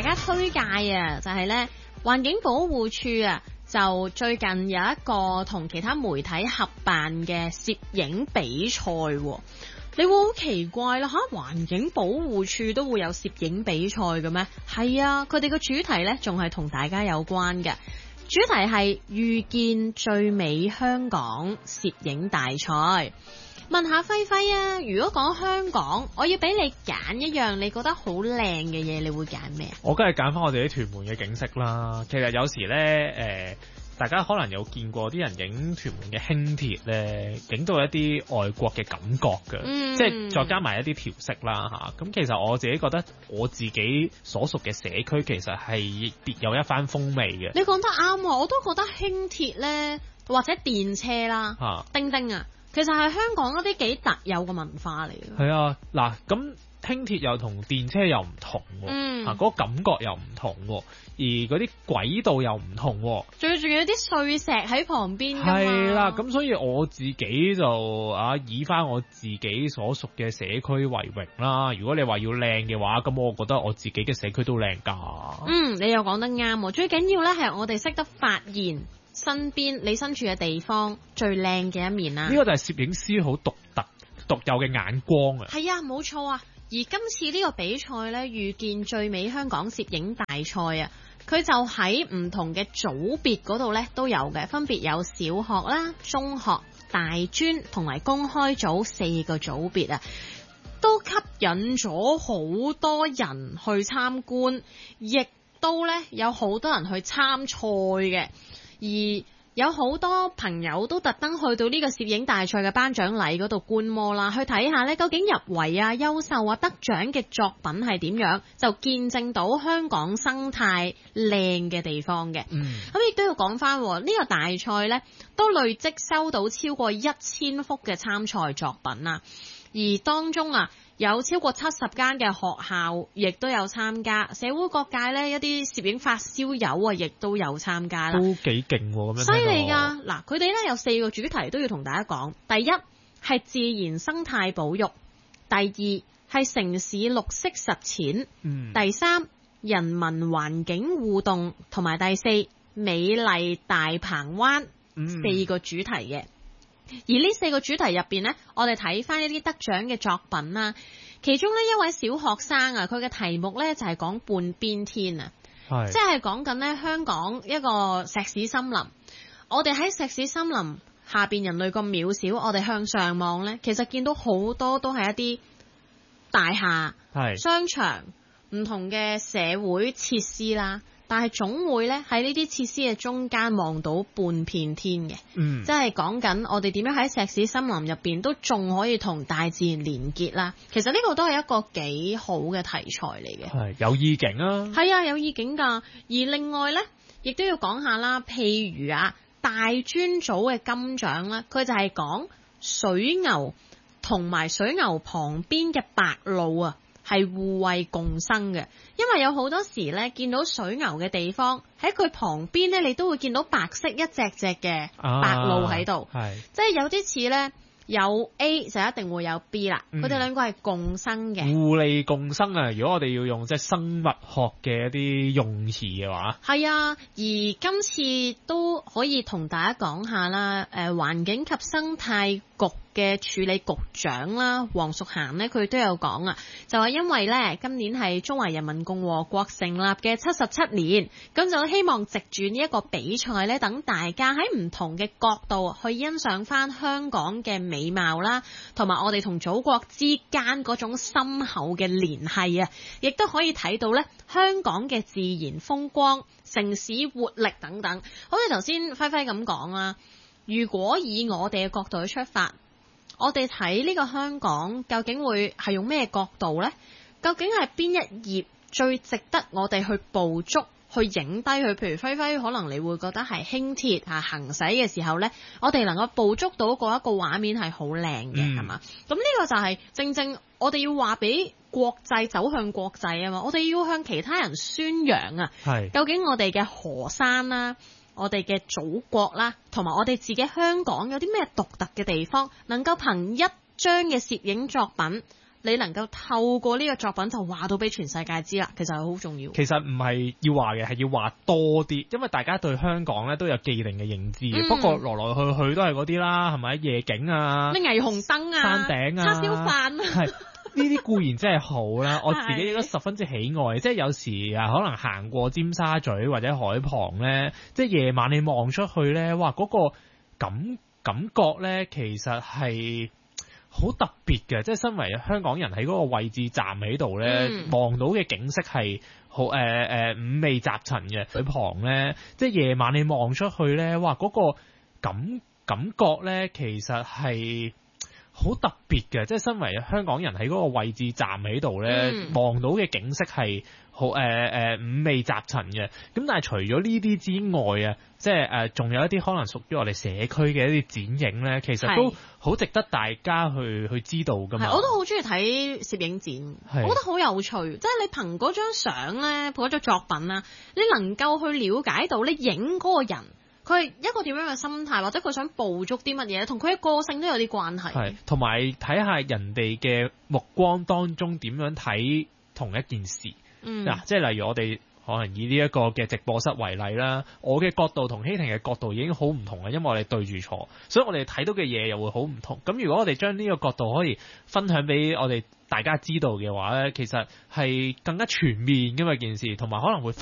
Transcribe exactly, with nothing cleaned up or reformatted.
家推介啊，就係呢環境保護署啊，就最近有一個同其他媒體合辦嘅攝影比賽。你會好奇怪啦，吓環境保護署都會有攝影比賽嘅咩？係啊，佢哋嘅主題呢仲係同大家有關嘅，主題係遇見最美香港攝影大賽。問下輝輝啊，如果講香港，我要俾你揀一樣你覺得好靚嘅嘢，你會揀咩啊？ 我梗係揀翻我哋啲屯門嘅景色啦。其實有時呢，誒、呃，大家可能有見過啲人影屯門嘅輕鐵呢，影到一啲外國嘅感覺嘅， 嗯、 即係再加埋一啲調色啦嚇。咁其實我自己覺得我自己所屬嘅社區其實係別有一番風味嘅。 你講得啱啊，我都覺得輕鐵呢，或者電車啦， 啊、 叮叮啊。其實係香港一啲幾特有嘅文化嚟嘅。 係啊，嗱，咁輕鐵又同電車又唔同喎， 嗯， 啊，嗰個感覺又唔同喎，而嗰啲軌道又唔同喎， 仲要仲有啲碎石喺旁邊㗎嘛。 係啦，咁所以我自己就啊以翻我自己所屬嘅社區為榮啦。如果你話要靚嘅話，咁我覺得我自己嘅社區都靚㗎。 嗯，你又講得啱喎，最緊要咧係我哋識得發現身邊你身處嘅地方最靚嘅一面啦。 呢個就係攝影師好獨特、獨有嘅眼光啊！ 係啊，冇錯啊！而今次呢個比賽呢，遇見最美香港攝影大賽啊，佢就喺唔同嘅組別嗰度呢都有嘅，分別有小學啦、中學、大專同埋公開組四個組別啊，都吸引咗好多人去參觀，亦都呢有好多人去參賽嘅。而有好多朋友都特登去到呢個攝影大賽嘅頒獎禮嗰度觀摩啦，去睇下呢究竟入圍啊、優秀啊、得獎嘅作品係點樣，就見證到香港生態靚嘅地方嘅。 嗯， 咁亦都要講翻呢個大賽呢，都累積收到超過一千幅嘅參賽作品啊，而當中啊，有超過七十間嘅學校亦都有參加，社會各界呢一啲攝影發燒友啊，亦都有參加啦。 都幾勁喎，咁樣。 犀利㗎！嗱，佢哋咧有四個主題都要同大家講。第一係自然生態保育，第二係城市綠色實踐， 嗯、 第三人民環境互動，同埋第四美麗大鵬灣， 嗯、 四個主題嘅。而呢四個主題入邊呢，我哋睇翻一啲得獎嘅作品啦。其中呢一位小學生啊，佢嘅題目呢就係講半邊天啊，即係講緊呢香港一個石屎森林。我哋喺石屎森林下邊，人類咁渺小，我哋向上望呢，其實見到好多都係一啲大廈、商場、唔同嘅社會設施啦。但係總會咧喺呢啲設施嘅中間望到半片天嘅， 嗯， 即係講緊我哋點樣喺石屎森林入邊都仲可以同大自然連結啦。其實呢個都係一個幾好嘅題材嚟嘅， 係有意境啊， 係啊，有意境㗎。而另外咧，亦都要講下啦，譬如啊，大專組嘅金獎啦，佢就係講水牛同埋水牛旁邊嘅白鷺啊，係互惠共生嘅，因為有好多時咧見到水牛嘅地方，喺佢旁邊咧，你都會見到白色一隻隻嘅白鷺喺度， 係、啊、 即係有啲似咧有 A 就一定會有 B 啦，佢哋兩個係共生嘅， 互利共生啊！如果我哋要用即係生物學嘅一啲用詞嘅話， 係啊，而今次都可以同大家講下啦，誒、呃，環境及生態局嘅處理局長啦，黃淑嫻呢，佢都有講啊，就係因為呢，今年係中華人民共和國成立嘅七十七年，咁就希望藉住呢一個比賽呢，等大家喺唔同嘅角度去欣賞翻香港嘅美貌啦，同埋我哋同祖國之間嗰種深厚嘅聯繫啊，亦都可以睇到呢香港嘅自然風光、城市活力等等。好似頭先輝輝咁講啦，如果以我哋嘅角度去出發，我哋睇呢個香港究竟會係用咩角度呢？究竟係邊一頁最值得我哋去捕捉、去影低佢？譬如輝輝，可能你會覺得係輕鐵啊行駛嘅時候呢，我哋能夠捕捉到嗰一個畫面係好靚嘅，係嘛？咁呢個就係正正我哋要話俾國際走向國際啊嘛！我哋要向其他人宣揚啊，究竟我哋嘅河山啦，我哋嘅祖國啦，同埋我哋自己香港有啲咩獨特嘅地方，能夠憑一張嘅攝影作品你能夠透過呢個作品就話到俾全世界知啦，其實係好重要。 其實唔係要話嘅，係要話多啲，因為大家對香港咧都有既定嘅認知嘅。 嗯、 不過來來去去都係嗰啲啦，係咪？夜景啊， 咩霓虹燈啊， 山頂啊， 叉燒飯啊， 係呢啲固然真係好啦，我自己亦都十分之喜愛。即係有時啊，可能行過尖沙咀或者海旁咧，即係夜晚你望出去咧，哇！嗰、嗰個感感覺咧，其實係好特別嘅。即係身為香港人喺嗰個位置站喺度咧，望、嗯、到嘅景色係好誒誒五味雜陳嘅。海旁咧，即係夜晚你望出去咧，哇！嗰、嗰個感感覺咧，其實係好特別嘅。即係身為香港人喺嗰個位置站喺度咧，望、嗯、到嘅景色係好誒誒五味雜陳嘅。咁但係除咗呢啲之外啊，即係誒仲有一啲可能屬於我哋社區嘅一啲展映咧，其實都好值得大家去去知道噶嘛。 我都好中意睇攝影展，我覺得好有趣。即係你憑嗰張相咧，嗰張作品啦，你能夠去了解到你影嗰個人，佢係一個點樣嘅心態，或者佢想捕捉啲乜嘢，同佢嘅個性都有啲關係。係，同埋睇下人哋嘅目光當中點樣睇同一件事。嗯，嗱、啊，即係例如我哋可能以呢一個嘅直播室為例啦，我嘅角度同希婷嘅角度已經好唔同啦，因為我哋對住坐，所以我哋睇到嘅嘢又會好唔同。咁如果我哋將呢個角度可以分享俾我哋大家知道嘅話咧，其實係更加全面㗎嘛件事，同埋可能會